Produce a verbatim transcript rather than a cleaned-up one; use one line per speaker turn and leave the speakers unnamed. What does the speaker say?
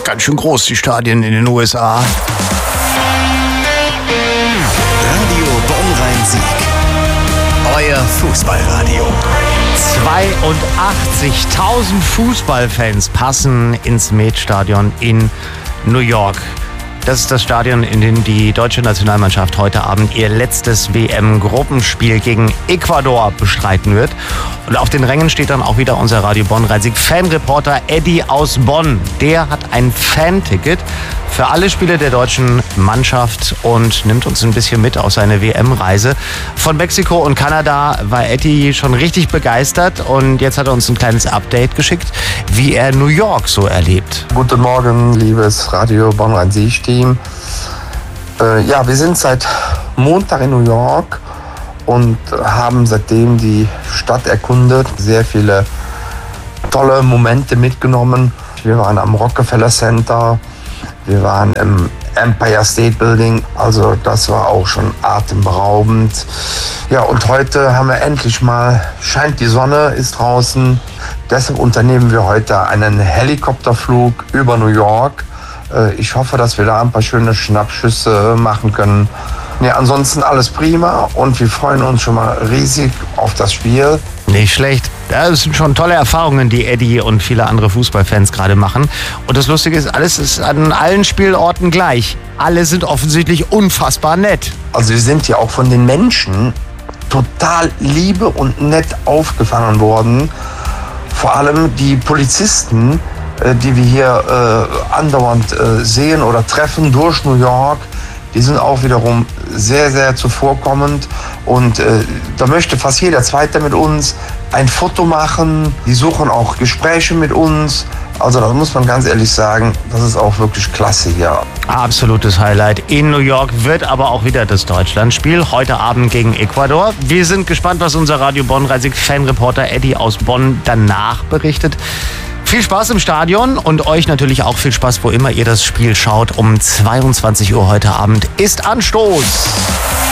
Ganz schön groß, die Stadien in den U S A.
Radio Bonn-Rhein-Sieg. Euer Fußballradio.
zweiundachtzigtausend Fußballfans passen ins Met-Stadion in New York. Das ist das Stadion, in dem die deutsche Nationalmannschaft heute Abend ihr letztes W M-Gruppenspiel gegen Ecuador bestreiten wird. Und auf den Rängen steht dann auch wieder unser Radio Bonn-Rhein-Sieg-Fanreporter Eddie aus Bonn. Der hat ein Fan-Ticket für alle Spiele der deutschen Mannschaft und nimmt uns ein bisschen mit auf seine W M-Reise. Von Mexiko und Kanada war Eddie schon richtig begeistert und jetzt hat er uns ein kleines Update geschickt, wie er New York so erlebt.
Guten Morgen, liebes Radio Bonn-Rhein-Sieg-Team. Äh, ja, wir sind seit Montag in New York und haben seitdem die Stadt erkundet, sehr viele tolle Momente mitgenommen. Wir waren am Rockefeller Center, wir waren im Empire State Building, also das war auch schon atemberaubend. Ja, und heute haben wir endlich mal, scheint die Sonne, ist draußen. Deshalb unternehmen wir heute einen Helikopterflug über New York. Ich hoffe, dass wir da ein paar schöne Schnappschüsse machen können. Ja, ansonsten alles prima und wir freuen uns schon mal riesig auf das Spiel.
Nicht schlecht. Das sind schon tolle Erfahrungen, die Eddie und viele andere Fußballfans gerade machen. Und das Lustige ist, alles ist an allen Spielorten gleich. Alle sind offensichtlich unfassbar nett.
Also wir sind ja auch von den Menschen total liebe und nett aufgefangen worden. Vor allem die Polizisten, die wir hier äh, andauernd äh, sehen oder treffen durch New York, die sind auch wiederum sehr, sehr zuvorkommend. Und äh, da möchte fast jeder Zweite mit uns ein Foto machen. Die suchen auch Gespräche mit uns. Also da muss man ganz ehrlich sagen, das ist auch wirklich klasse hier.
Absolutes Highlight. In New York wird aber auch wieder das Deutschlandspiel. Heute Abend gegen Ecuador. Wir sind gespannt, was unser Radio Bonn-Rhein-Sieg-Fanreporter Eddie aus Bonn danach berichtet. Viel Spaß im Stadion und euch natürlich auch viel Spaß, wo immer ihr das Spiel schaut. Um zweiundzwanzig Uhr heute Abend ist Anstoß.